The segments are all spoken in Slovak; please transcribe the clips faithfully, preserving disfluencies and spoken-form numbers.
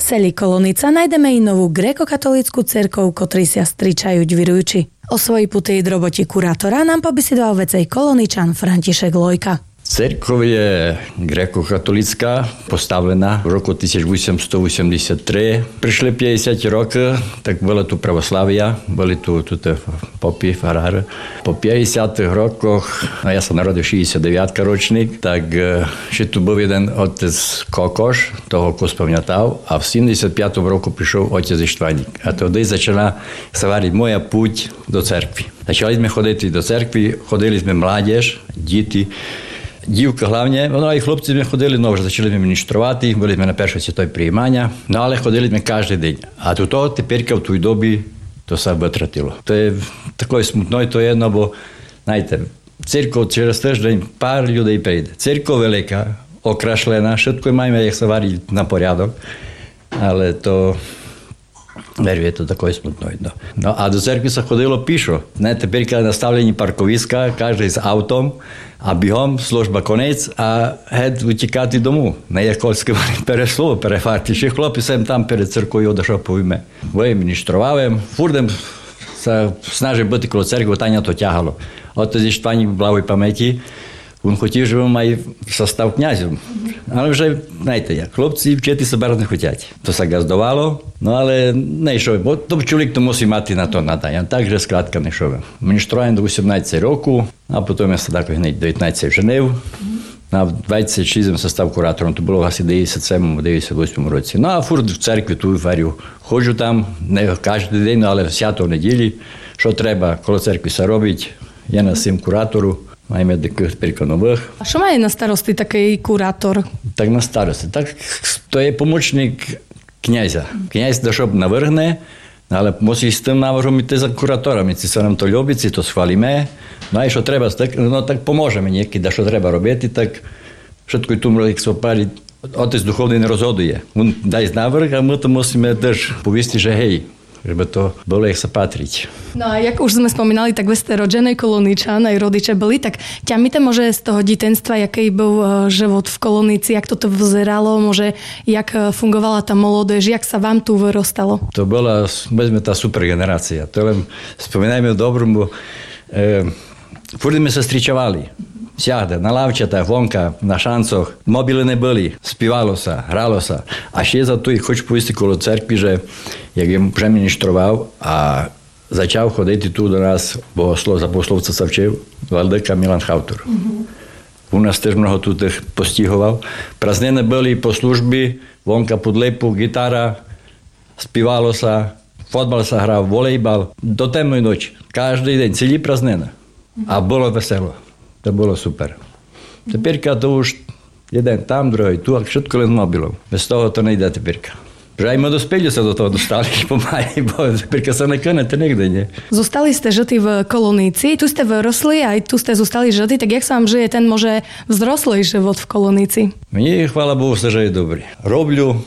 Celý Kolonica najdeme i novú gréko-katolícku cerkov, ktorý sa stričajú dvirujúči. O svojej putej droboti kurátora nám pobesidoval vecej Koloničan František Lojka. Cerkov je gréko-katolická, postavená v roku tisícosemstoosemdesiattri. Prišli päťdesiat rokov, tak bola tu pravoslavia, boli tu tuto popi, farári. Po päťdesiatych rokoch, no ja som narodil šesťdesiatdeväť ročník, tak že tu bol jeden otec Kokoš, toho ko spomňatal, a v sedemdesiatpiatom roku prišiel otec Ištvaník. A tedy začala sa variť moja púť do cerkvy. Začali sme chodiť do cerkvy, chodili sme mládež, deti, dívka hlavne, no aj chlopci sme chodili, no už začali sme ministrovati, boli sme na peršoj svetoj prijímania, no ale chodili sme každý deň. A tuto, teperka v tej dobi, to sa vytratilo. To je takové smutno, to je jedno, bo, najte, cirkov čeraz týždeň pár ľudí prejde. Cirkov veľká, okrašlená, všetko máme, jak sa varí na poriadok, ale to... Veru, je to takové smutno. No. No a do cerkvy sa chodilo píšo. Ne, teperka nastavlení parkoviska, každý s autom a bihom, služba konec a hed utekati domu. Ne, ako skvali pereslo, perefakti. Še chlopi sem tam pred cerkou odošao povíme. Voje ministrovałem, furdem sa snažil byť kolo cerkve, tania to ťahalo. Otec Ištvaník v blavoj pamäti, on хотів, щоб має состав князів. Але вже, знаєте як, хлопці і вчити себе не хочуть. То се газдувало, ну але не йшов. Бо то чоловік то мусить мати на то надання. Так же скратка не йшов. Мені штроєм до вісімнадцятого року, а потім я так дев'ятнадцять женив. На двадцять шість я став куратором. То було гаси дев'яносто сьомому дев'яносто восьмому році. Ну а фурт в церкві ту варю. Ходжу там, не кожен день, але свято в неділі. Що треба коло церкви се робить, я на сім куратору. Máme takých nových. A čo má na starosti taký kurátor? Tak na starosti. Tak to je pomočník kňaza. Kňaz to šob navrhne, ale musí s tým návrhom ísť za kurátorami. Si sa nám to ľúbi, si to schválime. No a čo treba, tak, no tak pomôžeme niekedy, čo treba robiť, tak všetko tu môžeme spáriť. Otec duchovný nerozhoduje. On daj návrh a my to musíme też poviesť, že hej, żeby to bolo, jak sa patriť. No a jak už sme spomínali, tak vy ste rodženej Koloničan, aj rodiče boli, tak ťamite môže z toho ditenstva, jaký bol život v Kolonici, jak toto vzeralo, môže, jak fungovala tá mládež, jak sa vám tu vyrostalo? To bola, sme tá super generácia. To len spomínajme o dobrom, bo e, furt sme sa stričovali. Siahde, na lávčatách, vonka, na šancoch. Mobily neboli, spívalo sa, hralo sa. A ще za to, хочу повісти коло церкви, že jak я вже міністрував, а začal ходити tu do nás bohoslov, za bohoslovca sa včil, Valdeka Milan Chautor. Mm-hmm. U nás tež mnoho tu tých postihoval. Prázdniny boli po služby, vonka pod lepu, gitara, spívalo sa, fotbal sa hral, volejbal, do temnej noči. Každý deň, celý prázdnina. A bolo veselo. To bolo super. Teperka to už jeden tam, druhý tu, a všetko len mobilov. Bez toho to nejde teperka. Že aj my dospeli sa do toho dostali pomaly, bo teperka sa nekone, to nikde nie. Zostali ste žity v Kolonici, tu ste vyrosli, aj tu ste zostali žity, tak jak sa vám žije ten môže vzrostlý život v Kolonici? Mne, chvála Bohu, sa žije dobrý. Roблю,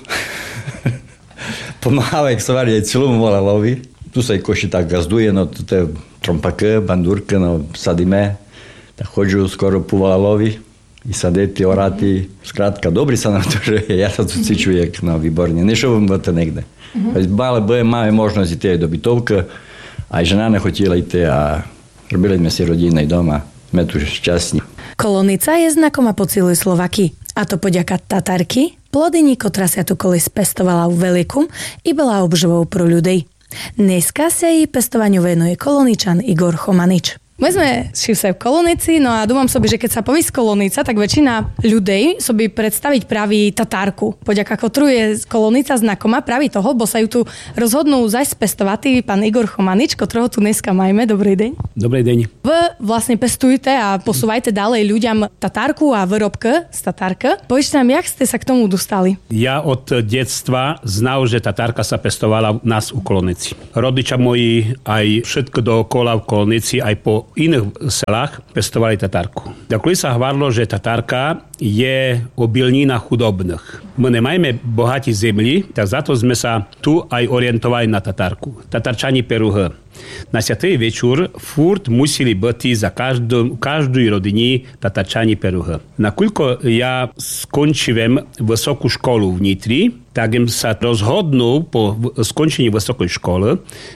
pomáhajú, jak sa varí aj celomu volalovi. Tu sa aj koši tak gazduje, no to je trompake, bandurke, no sadíme. Tak chodzу skoro po Valalovi i sadeti, orati. Skrátka, dobrý sa nám to, že ja sa tu cíču, jak no, výborne. Nešovom to niekde. Mm-hmm. Ale máme možnosť ísť do bytovka, aj žena nechotila ísť a robili sme si rodinný dom a sme tu šťastní. Kolonica je znakom po celej Slovaky. A to poďaka Tatárky, plodiny, ktorá sa tu kolis pestovala v Veliku i bola obživou pro ľudí. Dneska sa jej pestovaniu venuje Koloničan Igor Chomanič. My sme žili v Kolonici, no a dúfam sobie, že keď sa poví z Kolonica, tak väčšina ľudí sobie predstaviť praví Tatárku. Poďaka kotru je Kolonica znakoma praví toho, bo sa ju tu rozhodnú zajsť pestovať pán Igor Chomanič, ktorého tu dneska majme. Dobrý deň. Dobrý deň. Vy vlastne pestujete a posúvajte ďalej ľuďom Tatárku a výrobky z Tatárka. Poviete nám, jak ste sa k tomu dostali? Ja od detstva znal, že Tatárka sa pestovala u nás u Kolonici. Rodičia moji aj všetko dookola v Kolonici, aj po iných selách pestovali Tatárku. Takoli sa hovorilo, že Tatárka je obilnina chudobných. My nemáme bohatí zemlí, tak za to sme sa tu aj orientovali na Tatárku. Tatárčani peruhy. Na святий вечір фурт мусили бути за кожну, кожної родині татарчані пироги. Накільки я скончив високу школу в Нітрі, tak im sa rozhodnul po skončení vysokej školy,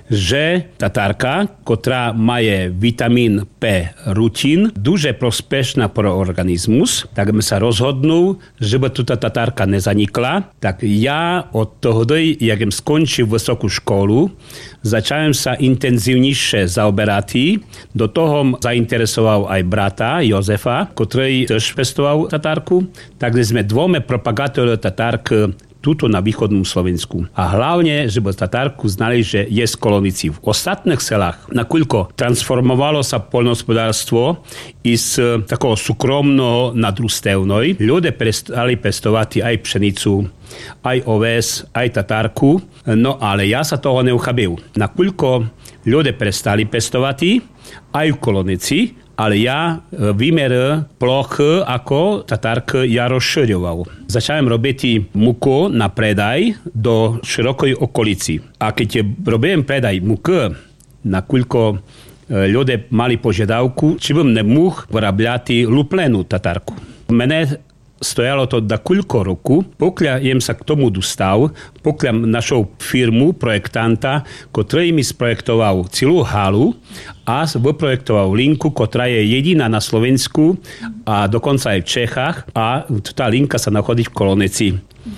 že tatarka, ktorá maje vitamín P rutín, дуже prospešná pro organizmus, tak im sa rozhodnul, že by tuta tatarka nezanikla. Tak ja od toho, jak im skončil vysokú školu, začal sa intenzívnejšie zaoberať. Do toho zainteresoval aj brata Jozefa, ktorý tiež pestoval tatarku. Takže sme dvome propagátori tatarky tuto na východnom Slovensku. A hlavne, že by tatárku znali, že je z kolonici. V ostatných selách, nakoľko transformovalo sa poľnohospodárstvo i z takého súkromného na družstevnej, ľudia prestali pestovať aj pšenicu, aj oves, aj tatárku, no ale ja sa toho neuchabil. Nakoľko ľudia prestali pestovať aj v kolonici, ale ja výmer plochy ako tatárka ja rozširoval. Začal robiť muku na predaj do širokej okolici. A keď robím predaj muky, nakoľko ľudia mali požiadavku, či bym nemohol vyrábľať luplenu tatárku. Mene stojalo to da koľko roku, pokiaľ jem sa k tomu dostal, pokiaľ našou firmu, projektanta, ktorý mi sprojektoval celú halu a vyprojektoval linku, ktorá je jediná na Slovensku a dokonca aj v Čechách a tá linka sa nachádza v Kolonici.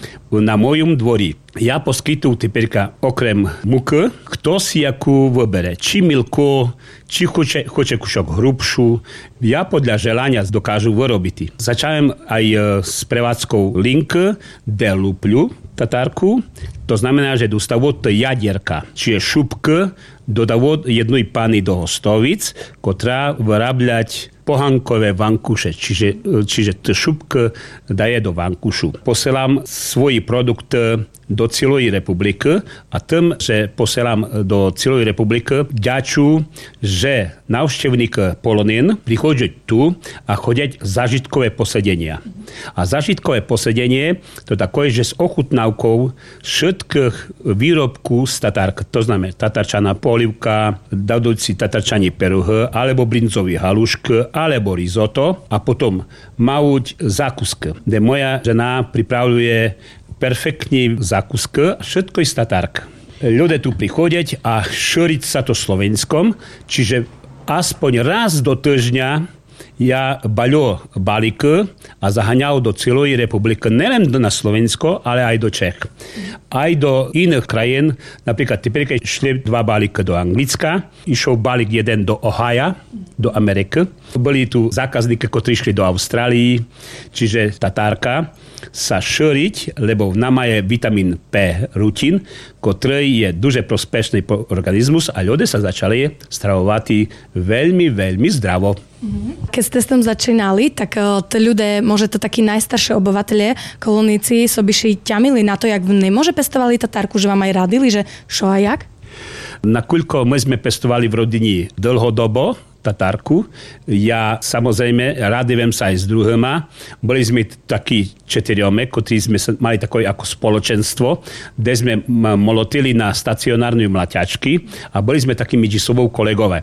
Na mojom dvori. Ja poskytujem teperka okrem muky, kto si jakú vybere. Či milku, či chce, chce kušok hrubšiu. Ja podľa želania dokážu vyrobiť. Začal aj s prevádzkou link de lupľu tatárku. To znamená, že dostalo to jadierka, čiže šupka, dodalo jednej pani do Hostovic, ktorá vyrábľať pohankové vankuše, čiže, čiže t šupka daje do vankušu. Posielam svoj produkt do celej republiky a tým, že posielam do celej republiky, ďaču, že návštevník Polonín prichodí tu a chodia zažitkové posedenia. A zažitkové posedenie to také, že s ochutnávkou všetkých výrobků z tatárka, to znamená tatarčaná polivka, dadujúci tatarčaní peruhy, alebo brinzový halušky, alebo risotto a potom mauť zákusky, kde moja žena pripravuje perfektní zákusky, všetko je z tatárka. Ľudia tu prichodia a šíriť sa to Slovenskom, čiže aspoň raz do týždňa ja baľo balíky a zaháňal do celej republiky, nielen na Slovensko, ale aj do Čech. Aj do iných krajín, napríklad teďka šli dva balíky do Anglicka, išiel balík jeden do Ohio, do Ameriky. Boli tu zákazníky, ktorí išli do Austrálii, čiže tatárka sa šíriť, lebo v nama je vitamín P rutín, ktorý je дуже prospešný pro organizmus a ľudia sa začali stravovať veľmi, veľmi zdravo. Keď ste s tým začínali, tak tí ľudia, môže to takí najstarší obyvatelia kolonici, so by si ťamili na to, jak nemôže pestovali tatárku, že vám aj radili, že čo a jak? Nakoľko my sme pestovali v rodini dlhodobo tatárku, ja samozrejme radivem sa aj s druhýma. Boli sme takí čtyriome, ktorí sme mali takové ako spoločenstvo, kde sme molotili na stacionárnej mlaťačky a boli sme takí medzi sobou kolegové.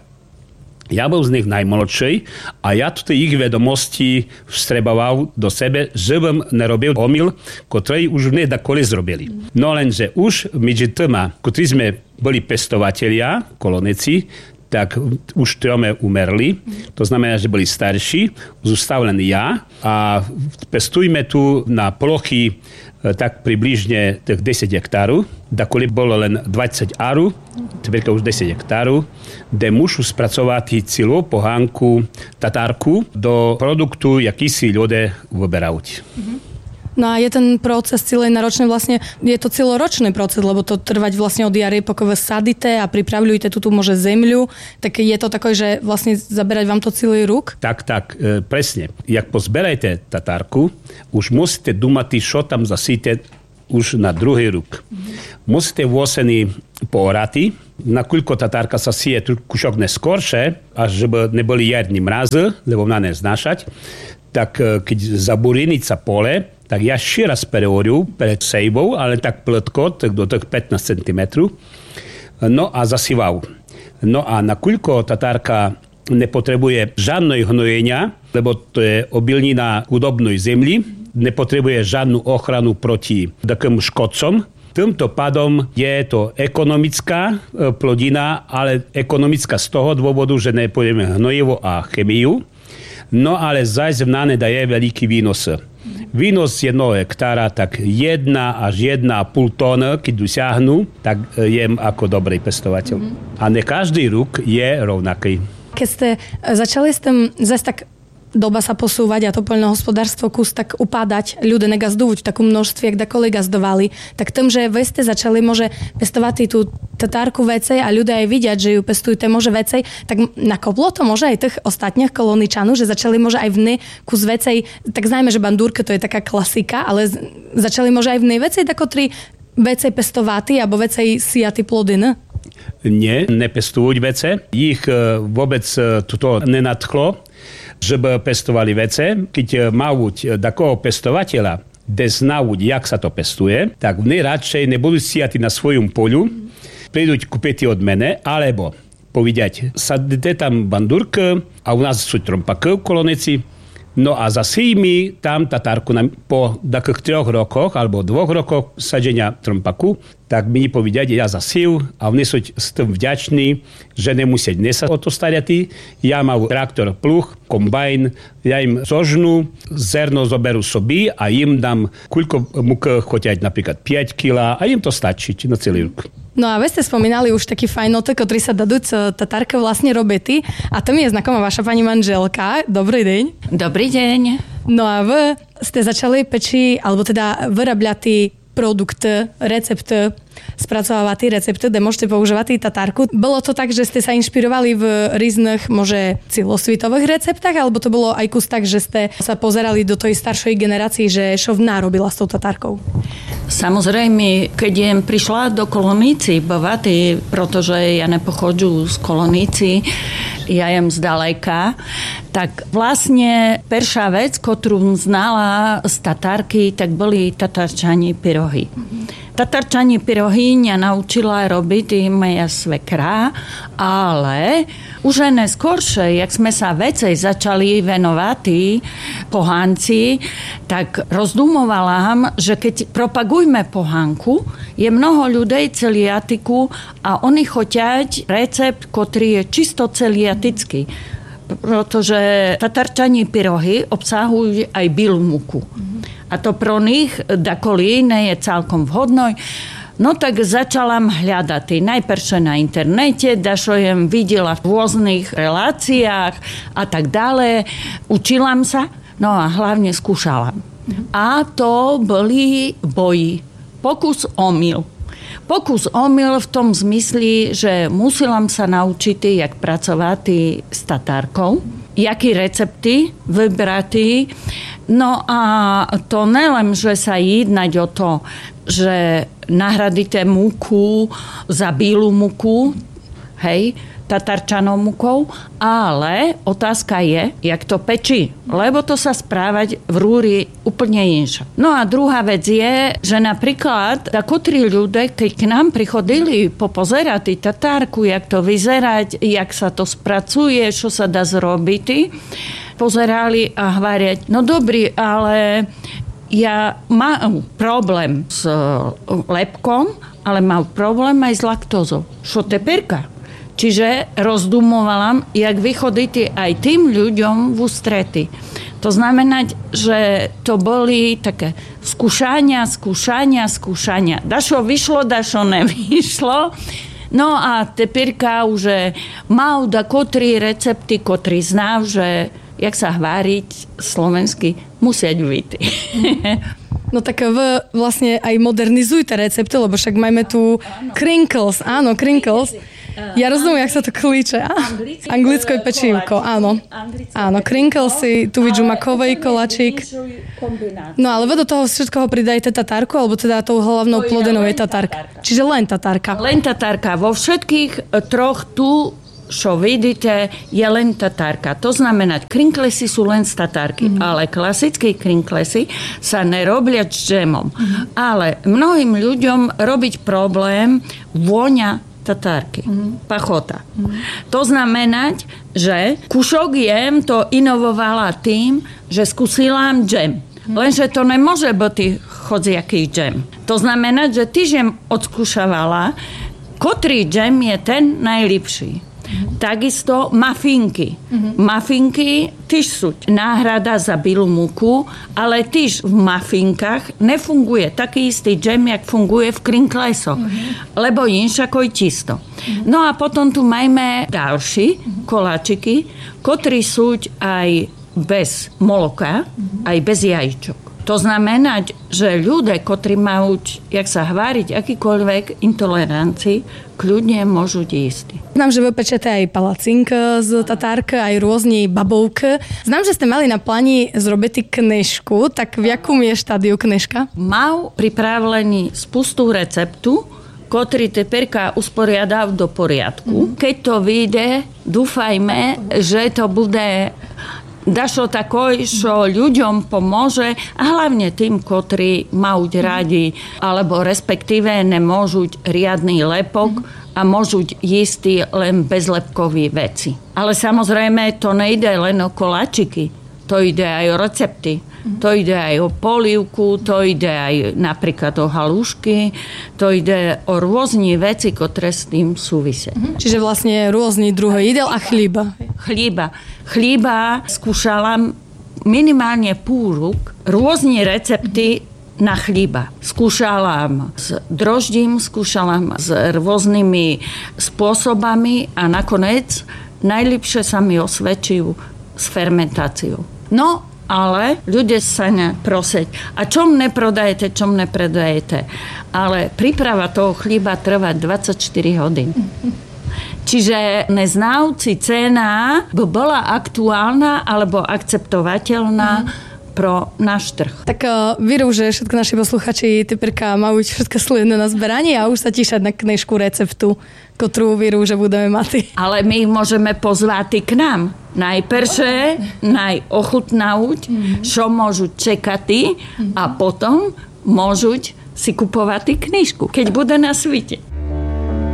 Ja bol z nich najmladší a ja tu ich vedomosti vstrebával do sebe, že bym nerobil omyl, ktorý už nedakoli zrobili. No lenže už medzi tými, ktorí sme boli pestovatelia, kolonici, tak už trome umerli. To znamená, že boli starší, zostal len ja a pestujeme tu na plochy tak približne tých desať hektárov, dakoli bolo len dvadsať aru, teďka už desať hektárov, kde môžu spracovať celú pohánku tatárku do produktu, jaký si ľudia vyberajú. No a je ten proces celý náročný, vlastne je to celoročný proces, lebo to trvať vlastne od jary, pokiaľ sadíte a pripravujete tu môže zemľu, tak je to také, že vlastne zaberať vám to celý rok? Tak, tak, e, presne. Jak pozberajte tatárku, už musíte dumať, čo tam zasíte už na druhý rok. Mm-hmm. Musíte v oseni poorati, nakoľko tatárka sa sije kušok neskoršie, až že by neboli jarní mrazy, lebo na ne znášať, tak keď zaburinica pole, tak ja širaz preorju pred sejbou, ale tak pltko, tak do tých pätnásť centimetrov. No a zasýval. No a nakoľko tatárka nepotrebuje žiadne hnojenia, lebo to je obilnina hudobnej zemli, nepotrebuje žiadnu ochranu proti takým škodcom. Týmto pádom je to ekonomická plodina, ale ekonomická z toho dôvodu, že nepojeme hnojivo a chemiu. No ale zajs v náne daje veľký výnos. Výnos jednoho hektára, tak jedna až jedna a pol tóny, keď dosiahnu, tak jem ako dobrý pestovateľ. Mm-hmm. A ne každý rok je rovnaký. Keď ste začali s tým zase tak doba sa posúvať a to poľnohospodárstvo kus tak upádať, ľudia negazdúvať v takom množstve, jak dakoli gazdovali, tak tým, že vy ste začali môže pestovať tú tatárku vecej a ľudia aj vidiať, že ju pestujete môže vecej, tak nakoplo to môže aj tých ostatných koloničanov, že začali môže aj vny kus vecej, tak znajme, že bandúrka to je taká klasika, ale začali môže aj vny vecej, takotri vecej pestováty alebo vecej sijaty plodiny? Nie, nepestujúť vece. Ich vôbec toto nenadchlo, že by pestovali vece. Keď majú takého pestovateľa, kde znajú, jak sa to pestuje, tak oni radšej nebudú siati na svojom poľu, prídu kúpiť od mene, alebo povedať, sadite tam bandúrky a u nás sú trompaky v kolonici, no a zasejmi tam tatárku po takých troch rokoch alebo dvoch rokoch sadenia trompaku, tak mi povedať, ja zasív a oni sú s tým vďační, že nemusia dnes sa o to stariať. Ja mám traktor, pluh, kombajn, ja im zožnú, zerno zoberú sobі a im dám koľko múk chotiať, napríklad päť kilogramov a im to stačí na celý rok. No a vy ste spomínali už taký fajnotek, ktorý sa dadú tatárka vlastne robety a to mi je znaková vaša pani manželka. Dobrý deň. Dobrý deň. No a vy ste začali peči, alebo teda vyrábľať produkty, recepty, spracovávať recepty, kde môžete používať tatárku. Bolo to tak, že ste sa inšpirovali v rôznych, môže celosvetových receptách, alebo to bolo aj kus tak, že ste sa pozerali do tej staršej generácii, že čo narobila s tou tatárkou? Samozrejme, keď jem prišla do kolonici bavati, pretože ja nepochodžu z kolonici, ja jem zdaleka, tak vlastne perša vec, ktorú znala z tatárky, tak boli tatárčani pyrohy. Tatárčani pyrohy mňa naučila robiť moja svekra, ale už aj neskôršie, jak sme sa vecej začali venovať pohánci, tak rozdumovala, že keď propagujme pohánku, je mnoho ľudí celiatiku a oni chotiať recept, ktorý je čisto celiatický. Pretože tatárčani pyrohy obsahujú aj bílú múku. A to pro nich dakoli nie je celkom vhodno. No tak začala hľadať najprv na internete, dašo jem videla v rôznych reláciách a tak ďalej. Učila sa, no a hlavne skúšala. A to boli boji. Pokus omyl. Pokus omyl v tom zmysli, že musela sa naučiť, jak pracovať s tatárkou, jaký recepty vybrať. No a to nelen, že sa jednať o to, že nahradíte múku za bílú múku, hej, tatárčanou múkou, ale otázka je, jak to pečí, lebo to sa správať v rúri úplne inša. No a druhá vec je, že napríklad takotrí ľudia, keď k nám prichodili popozerať tatárku, jak to vyzerať, jak sa to spracuje, čo sa dá zrobiť, pozerali a hvariať, no dobrý, ale ja mám problém s lepkom, ale mám problém aj s laktózou. Čo teperka? Čiže rozdumovala, jak vychodíte aj tým ľuďom v ústrety. To znamená, že to boli také skúšania, skúšania, skúšania. Dašo vyšlo, dašo nevyšlo. No a teperka už mal dakotri recepty, kotri zná, že jak sa hváriť slovensky, musieť vyjти. No tak vy vlastne aj modernizujte recepty, lebo však máme tu crinkles, áno, crinkles. Ja rozumiem, jak sa to klíče. Anglické pečívko, áno. Áno, krinklesy, tu vidžu makovej koláčik. No ale vy do toho všetkoho pridajte tatárku, alebo teda tou hlavnou plodinou je tatárka. Čiže len tatárka. Len tatárka. Vo všetkých troch tu, čo vidíte, je len tatárka. To znamená, krinklesy sú len z tatárky, mm-hmm. ale klasické krinklesy sa nerobia s džemom. Mm-hmm. Ale mnohým ľuďom robiť problém vôňa tatárky. Mm. Pachota. Mm. To znamená, že kušok jem to inovovala tým, že skúsila džem. Mm. Lenže to nemôže byť chodziaký džem. To znamená, že týždeň odskúšavala, ktorý džem je ten najlepší. Mm-hmm. Takisto mafinky. Mm-hmm. Mafinky tiež sú náhrada za bielú múku, ale tiež v mafinkách nefunguje taký istý džem, jak funguje v krinklesoch, mm-hmm. lebo inšako je čisto. Mm-hmm. No a potom tu máme ďalší mm-hmm. koláčiky, ktorí sú aj bez moloka, mm-hmm. aj bez jajíčok. To znamená, že ľudia, ktorí majú, jak sa hváriť, akýkoľvek intolerancii, kľudne môžu jísť. Znam, že vy pečete aj palacink z tatárk, aj rôzne babovky. Znam, že ste mali na pláni zrobiť knežku, tak v jakom je štádiu knežka? Mal pripravený spustu receptu, ktorý teperka usporiadal do poriadku. Mm-hmm. Keď to vyjde, dúfajme, že to bude dašo takoj, čo ľuďom pomôže a hlavne tým, ktorí majú radi alebo respektíve nemôžu riadny lepok a môžu jísť len bezlepkové veci. Ale samozrejme to nejde len o koláčiky, to ide aj o recepty. To ide aj o polívku, to ide aj napríklad o halušky, to ide o rôzne veci, ktoré s tým súvisia. Čiže vlastne rôzny druhy jedel a chlíba. Chlíba. Chlíba skúšala minimálne púl rok rôzne recepty na chlíba. Skúšala s droždím, skúšala s rôznymi spôsobami a nakoniec najlepšie sa mi osvedčujú s fermentáciou. No, ale ľudia sa neproseť. A čom neprodajete, čom nepredajete. Ale príprava toho chlíba trvá dvadsaťštyri hodín. Čiže neznávci cena by bola aktuálna alebo akceptovateľná pro náš trh. Tak uh, vieru, že všetko naši posluchači teperka majú všetko sledné na zberanie a už sa tíšať na knežku receptu, ktorú vieru, že budeme mať. Ale my ich môžeme pozvať k nám. Najprvšie najochutnať, čo môžu čekať a potom môžu si kupovať knižku, keď bude na svite.